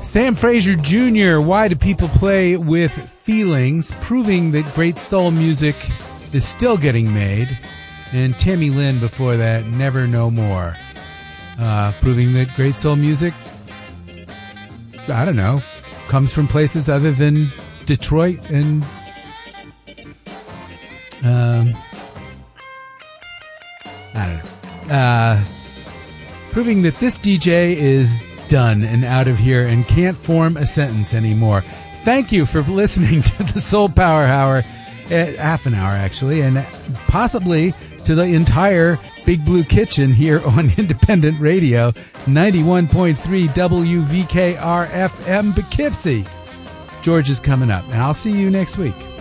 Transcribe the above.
Sam Fraser Jr., Why Do People Play With Feelings? Proving that great soul music is still getting made. And Tammy Lynn before that, Never No More. Proving that great soul music, I don't know, comes from places other than Detroit and I don't know. Proving that this DJ is done and out of here and can't form a sentence anymore. Thank you for listening to the Soul Power Hour, half an hour actually, and possibly to the entire Big Blue Kitchen here on Independent Radio, 91.3 WVKR FM Poughkeepsie. George is coming up, and I'll see you next week.